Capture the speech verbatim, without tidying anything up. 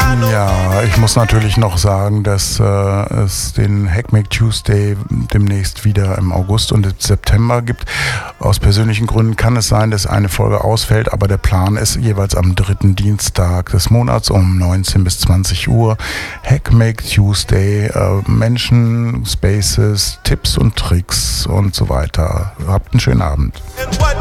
Ja, ich muss natürlich noch sagen, dass äh, es den Hackmake Tuesday demnächst wieder im August und im September gibt. Aus persönlichen Gründen kann es sein, dass eine Folge ausfällt, aber der Plan ist jeweils am dritten Dienstag des Monats um neunzehn bis zwanzig Uhr. Hackmake Tuesday, äh, Menschen, Spaces, Tipps und Tricks und so weiter. Habt einen schönen Abend.